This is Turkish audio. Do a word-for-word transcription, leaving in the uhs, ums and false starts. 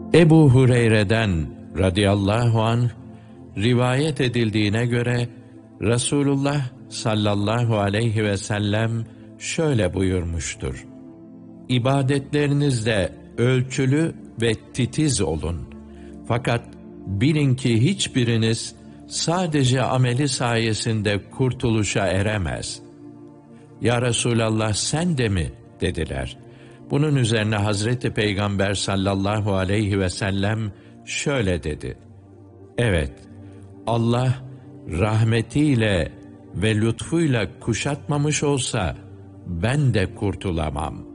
Ebu Hureyre'den radıyallahu anh rivayet edildiğine göre Resulullah sallallahu aleyhi ve sellem şöyle buyurmuştur: İbadetlerinizde ölçülü ve titiz olun. Fakat bilin ki hiçbiriniz sadece ameli sayesinde kurtuluşa eremez. Ya Resulallah, sen de mi? Dediler. Bunun üzerine Hazreti Peygamber sallallahu aleyhi ve sellem şöyle dedi: Evet, Allah rahmetiyle ve lütfuyla kuşatmamış olsa ben de kurtulamam.